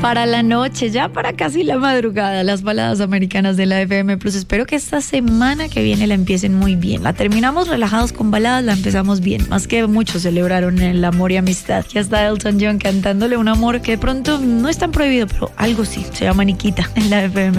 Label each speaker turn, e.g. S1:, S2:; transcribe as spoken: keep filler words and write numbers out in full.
S1: Para la noche, ya para casi la madrugada, las baladas americanas de la F M Plus. Espero que esta semana que viene la empiecen muy bien. La terminamos relajados con baladas, la empezamos bien. Más que muchos celebraron el amor y amistad. Ya está Elton John cantándole un amor que de pronto no es tan prohibido, pero algo sí. Se llama Nikita en la F M.